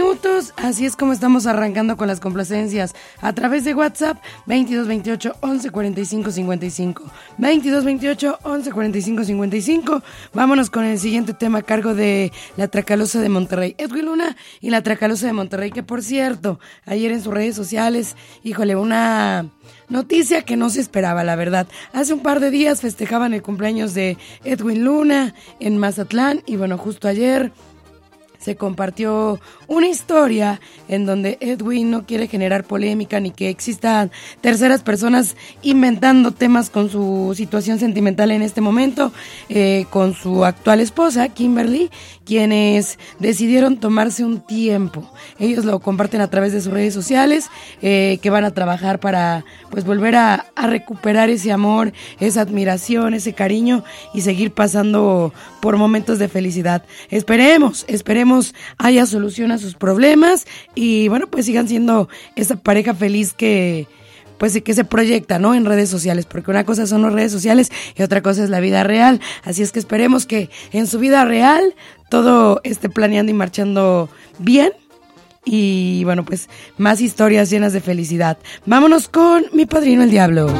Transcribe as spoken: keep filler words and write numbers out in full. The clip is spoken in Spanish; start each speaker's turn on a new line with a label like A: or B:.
A: minutos, así es como estamos arrancando con las complacencias a través de WhatsApp veintidós veintiocho once cuarenta y cinco cincuenta y cinco veintidós veintiocho once cuarenta y cinco cincuenta y cinco. Vámonos con el siguiente tema a cargo de la Tracalosa de Monterrey, Edwin Luna y la Tracalosa de Monterrey, que por cierto, ayer en sus redes sociales, híjole, una noticia que no se esperaba, la verdad. Hace un par de días festejaban el cumpleaños de Edwin Luna en Mazatlán y bueno, justo ayer se compartió una historia en donde Edwin no quiere generar polémica ni que existan terceras personas inventando temas con su situación sentimental en este momento, eh, con su actual esposa, Kimberly, quienes decidieron tomarse un tiempo. Ellos lo comparten a través de sus redes sociales, eh, que van a trabajar para pues volver a, a recuperar ese amor, esa admiración, ese cariño y seguir pasando por momentos de felicidad. Esperemos, esperemos haya solución a sus problemas y bueno, pues sigan siendo esa pareja feliz que pues que se proyecta, ¿no? En redes sociales, porque una cosa son las redes sociales y otra cosa es la vida real. Así es que esperemos que en su vida real todo esté planeando y marchando bien. Y bueno, pues más historias llenas de felicidad. Vámonos con Mi Padrino el Diablo.